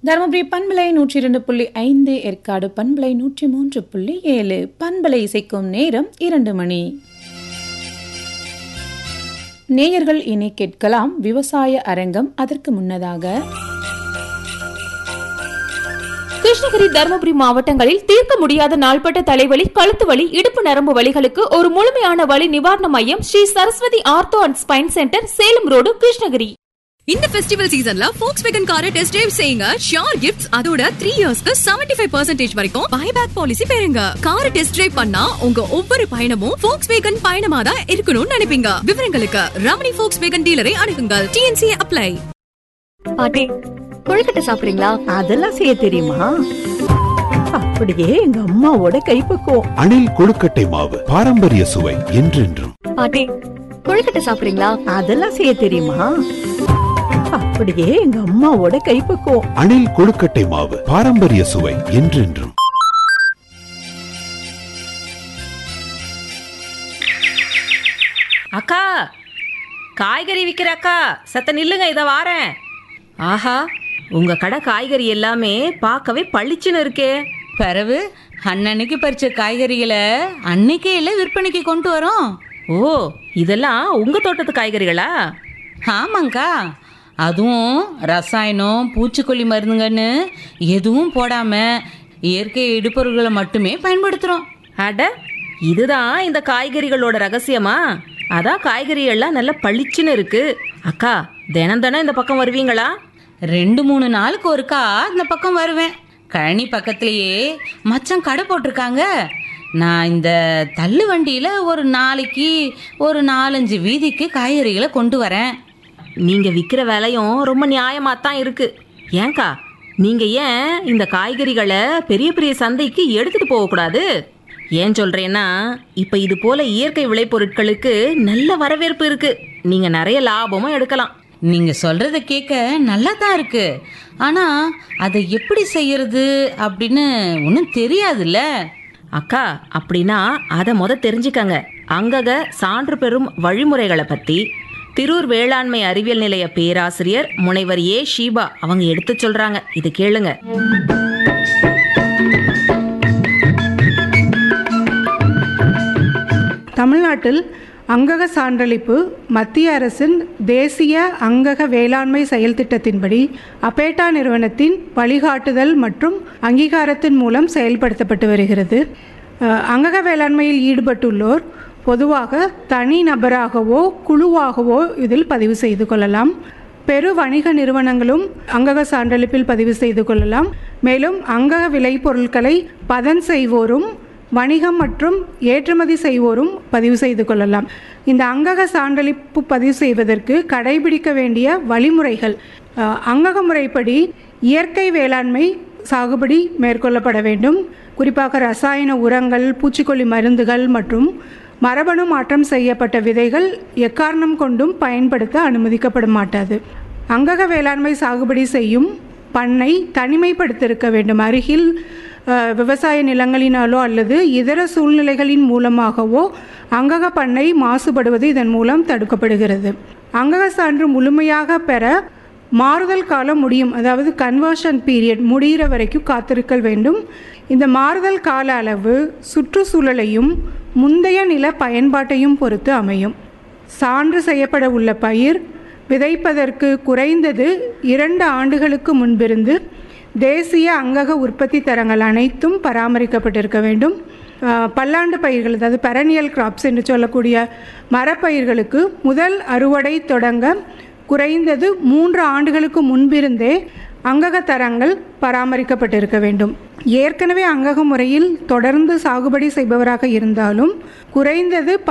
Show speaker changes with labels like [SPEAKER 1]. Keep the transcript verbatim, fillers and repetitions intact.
[SPEAKER 1] தருமபுரி பண்பலை நூற்றி இரண்டு புள்ளி ஐந்து, ஏற்காடு பண்பலை நூற்றி மூன்று புள்ளி ஏழு. பண்பலை இசைக்கும் நேரம் இரண்டு மணி. நேயர்கள் இனி கேட்கலாம் விவசாய அரங்கம். அதற்கு முன்னதாக
[SPEAKER 2] கிருஷ்ணகிரி, தருமபுரி மாவட்டங்களில் தீர்க்க முடியாத நாள்பட்ட தலைவலி, கழுத்து வலி, இடுப்பு நரம்பு வலிகளுக்கு ஒரு முழுமையான வலி நிவாரண மையம் Sri Saraswati ortho and spine centre, Salem road, Krishnagiri.
[SPEAKER 3] இந்த ஃபெஸ்டிவல் சீசன்ல Volkswagen காரை டெஸ்ட் டிரைவ் செய்யுங்க. ஷியோர் கிஃப்ட்ஸ், அதோட த்ரீ இயர்ஸ்க்கு செவன்டி ஃபைவ் பர்சன்டேஜ் வரைக்கும் பைபேக் பாலிசி பெறுங்க. காரை டெஸ்ட் டிரைவ் பண்ணா உங்க ஒவ்வொரு பயணமும் Volkswagen பயணமா தான் இருக்கணும்னு நினைப்பீங்க. விவரங்களுக்கு ரமணி Volkswagen டீலரை அணுகுங்கள். DNC apply.
[SPEAKER 4] பாட்டி, கொழுக்கட்டை சாப்பிடுறீங்களா?
[SPEAKER 5] அதெல்லாம் செய்ய தெரியுமா? அப்படியே எங்க அம்மாவோட கைப்பக்குவம்.
[SPEAKER 6] அணில் கொழுக்கட்டை மாவு, பாரம்பரிய சுவை என்றென்றும்.
[SPEAKER 4] பாட்டி, கொழுக்கட்டை சாப்பிடுறீங்களா?
[SPEAKER 5] அதெல்லாம் செய்ய தெரியுமா? அப்படியே எங்க அம்மாவோட கைப்பக்குவம்.
[SPEAKER 6] அணில் கொழுக்கட்டை மாவு, பாரம்பரிய சுவை என்றென்றும்.
[SPEAKER 7] அக்கா, காய்கறி விக்கிற அக்கா, சத்த நில்லுங்க, இத வாரேன். ஆஹா, உங்க கடை காய்கறி எல்லாமே பார்க்கவே பளிச்சுன்னு இருக்கே.
[SPEAKER 8] பரவு அன்னன்னைக்கு பறிச்ச காய்கறிகளை அன்னைக்கே இல்லை விற்பனைக்கு கொண்டு வரோம்.
[SPEAKER 7] ஓ, இதெல்லாம் உங்க தோட்டத்து காய்கறிகளா?
[SPEAKER 8] ஆமாங்கா, அதுவும் ரசாயனம், பூச்சிக்கொல்லி மருந்துங்கன்னு எதுவும் போடாம இயற்கை இடுபொருள்களை மட்டுமே பயன்படுத்துறோம்.
[SPEAKER 7] அட, இதுதான் இந்த காய்கறிகளோட ரகசியமா? அதான் காய்கறி எல்லாம் நல்ல பளிச்சுன்னு இருக்கு. அக்கா, தினம் தினம் இந்த பக்கம் வருவீங்களா?
[SPEAKER 8] ரெண்டு மூணு நாளுக்கு ஒருக்கா இந்த பக்கம் வருவேன். கழனி பக்கத்திலேயே மச்சான் கடை போட்டிருக்காங்க. நான் இந்த தள்ளு வண்டியில் ஒரு நாளைக்கு ஒரு நாலஞ்சு வீதிக்கு காய்கறிகளை கொண்டு வரேன்.
[SPEAKER 7] நீங்கள் விற்கிற விலையும் ரொம்ப நியாயமாக தான் இருக்குது. ஏங்கா, நீங்கள் ஏன் இந்த காய்கறிகளை பெரிய பெரிய சந்தைக்கு எடுத்துகிட்டு போகக்கூடாது? ஏன் சொல்கிறேன்னா, இப்போ இது போல் இயற்கை விளைபொருட்களுக்கு நல்ல வரவேற்பு இருக்குது. நீங்கள் நிறைய லாபமும் எடுக்கலாம்.
[SPEAKER 8] நீங்கள் சொல்கிறத கேட்க நல்லா தான் இருக்குது. ஆனால் அதை எப்படி செய்யறது அப்படின்னு ஒன்றும் தெரியாதுல்ல.
[SPEAKER 7] அக்கா, அப்படின்னா அதை முத தெரிஞ்சுக்கங்க. அங்கக சான்று பெறும் வழிமுறைகளை பற்றி திரூர் வேளாண்மை அறிவியல் நிலைய பேராசிரியர் முனைவர் ஏ ஷீபா அவங்க எடுத்து சொல்றாங்க. இது கேளுங்க.
[SPEAKER 9] தமிழ்நாட்டில் அங்கக சான்றளிப்பு மத்திய அரசின் தேசிய அங்கக வேளாண்மை செயல் திட்டத்தின்படி அபேட்டா நிறுவனத்தின் வழிகாட்டுதல் மற்றும் அங்கீகாரத்தின் மூலம் செயல்படுத்தப்பட்டு வருகிறது. அங்கக வேளாண்மையில் ஈடுபட்டுள்ளோர் பொதுவாக தனி நபராகவோ குழுவாகவோ இதில் பதிவு செய்து கொள்ளலாம். பெரு வணிக நிறுவனங்களும் அங்கக சான்றளிப்பில் பதிவு செய்து கொள்ளலாம். மேலும் அங்கக விளைபொருட்களை பதன் செய்வோரும் வணிகம் மற்றும் ஏற்றுமதி செய்வோரும் பதிவு செய்து கொள்ளலாம். இந்த அங்கக சான்றளிப்பு பதிவு செய்வதற்கு கடைபிடிக்க வேண்டிய வழிமுறைகள்: அங்கக முறைப்படி இயற்கை வேளாண்மை சாகுபடி மேற்கொள்ளப்பட வேண்டும். குறிப்பாக ரசாயன உரங்கள், பூச்சிக்கொல்லி மருந்துகள் மற்றும் மரபணு மாற்றம் செய்யப்பட்ட விதைகள் எக்காரணம் கொண்டும் பயன்படுத்த அனுமதிக்கப்பட மாட்டாது. அங்கக வேளாண்மை சாகுபடி செய்யும் பண்ணை தனிமைப்படுத்தியிருக்க வேண்டும். அருகில் விவசாய நிலங்களினாலோ அல்லது இதர சூழ்நிலைகளின் மூலமாகவோ அங்கக பண்ணை மாசுபடுவது இதன் மூலம் தடுக்கப்படுகிறது. அங்கக சான்று முழுமையாக பெற மாறுதல் காலம் முடியும், அதாவது கன்வர்ஷன் பீரியட் முடிகிற வரைக்கும் காத்திருக்க வேண்டும். இந்த மாறுதல் கால அளவு சுற்றுச்சூழலையும் முந்தைய நில பயன்பாட்டையும் பொறுத்து அமையும். சான்று செய்யப்பட உள்ள பயிர் விதைப்பதற்கு குறைந்தது இரண்டு ஆண்டுகளுக்கு முன்பிருந்து தேசிய அங்கக உற்பத்தி தரங்கள் அனைத்தும் பராமரிக்கப்பட்டிருக்க வேண்டும். பல்லாண்டு பயிர்கள், அதாவது பெரனியல் கிராப்ஸ் என்று சொல்லக்கூடிய மரப்பயிர்களுக்கு முதல் அறுவடை தொடங்க குறைந்தது மூன்று ஆண்டுகளுக்கு முன்பிருந்தே அங்கக தரங்கள் பராமரிக்கப்பட்டிருக்க வேண்டும். ஏற்கனவே அங்கக முறையில் தொடர்ந்து சாகுபடி செய்பவராக இருந்தாலும் குறைந்தது